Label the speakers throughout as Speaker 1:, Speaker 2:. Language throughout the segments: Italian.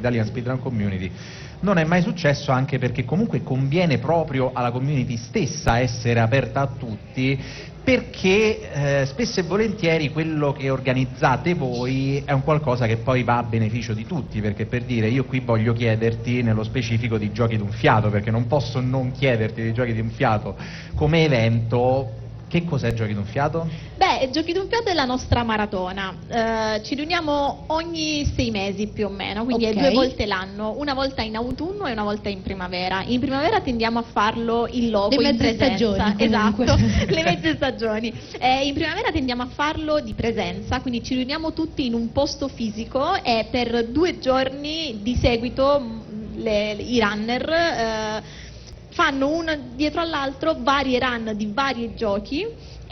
Speaker 1: Italian Speedrun Community non è mai successo, anche perché comunque conviene proprio alla community stessa essere aperta a tutti, perché spesso e volentieri quello che organizzate voi è un qualcosa che poi va a beneficio di tutti, perché, per dire, io qui voglio chiederti nello specifico di Giochi d'un Fiato, perché non posso non chiederti di Giochi d'un Fiato come evento. Che cos'è Giochi d'un Fiato?
Speaker 2: Beh, Giochi d'un Fiato è la nostra maratona, ci riuniamo ogni 6 mesi più o meno, quindi è 2 volte l'anno, una volta in autunno e una volta in primavera. In primavera tendiamo a farlo in loco,
Speaker 3: le
Speaker 2: in
Speaker 3: mezze
Speaker 2: presenza.
Speaker 3: stagioni,
Speaker 2: esatto, le mezze stagioni. In primavera tendiamo a farlo di presenza, quindi ci riuniamo tutti in un posto fisico e per 2 giorni di seguito i runner fanno uno dietro all'altro varie run di vari giochi,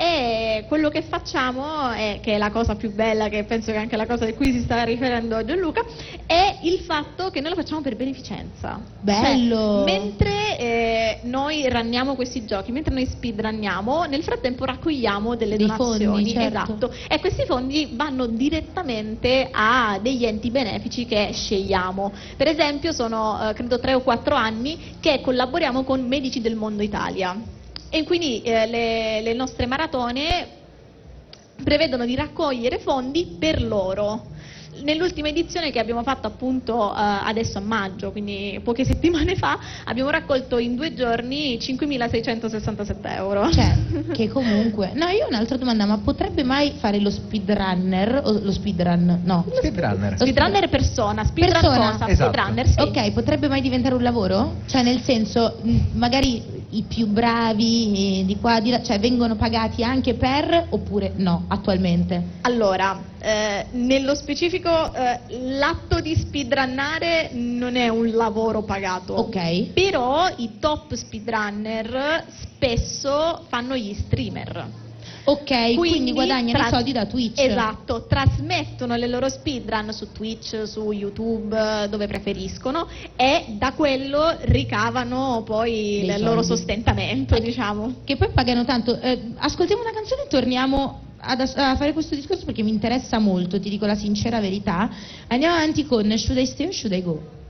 Speaker 2: e quello che facciamo è, che è la cosa più bella, che penso che è anche la cosa di cui si sta riferendo Gianluca, è il fatto che noi lo facciamo per beneficenza.
Speaker 3: Bello!
Speaker 2: Cioè, mentre noi runniamo questi giochi, mentre noi speedrunniamo, nel frattempo raccogliamo delle donazioni,
Speaker 3: fondi, certo.
Speaker 2: esatto, e questi fondi vanno direttamente a degli enti benefici che scegliamo. Per esempio sono credo 3 o 4 anni che collaboriamo con Medici del Mondo Italia, e quindi le nostre maratone prevedono di raccogliere fondi per loro. Nell'ultima edizione, che abbiamo fatto appunto adesso a maggio, quindi poche settimane fa, abbiamo raccolto in 2 giorni 5.667 euro.
Speaker 3: Cioè, che comunque... No, io ho un'altra domanda, ma potrebbe mai fare lo speedrunner, o lo speedrun, no?
Speaker 1: Speedrunner.
Speaker 2: Speedrunner persona, speedrun cosa?
Speaker 1: Esatto.
Speaker 2: Speedrunner, sì.
Speaker 3: Ok, potrebbe mai diventare un lavoro? Cioè, nel senso, magari i più bravi di qua, di là, cioè vengono pagati anche per, oppure no, attualmente?
Speaker 2: Allora, nello specifico l'atto di speedrunnare non è un lavoro pagato,
Speaker 3: Ok.
Speaker 2: però i top speedrunner spesso fanno gli streamer.
Speaker 3: Ok, quindi guadagnano i soldi da Twitch.
Speaker 2: Esatto, trasmettono le loro speedrun su Twitch, su YouTube, dove preferiscono, e da quello ricavano poi il loro sostentamento, diciamo.
Speaker 3: Che poi pagano tanto. Ascoltiamo una canzone e torniamo a fare questo discorso, perché mi interessa molto, ti dico la sincera verità. Andiamo avanti con Should I Stay or Should I Go?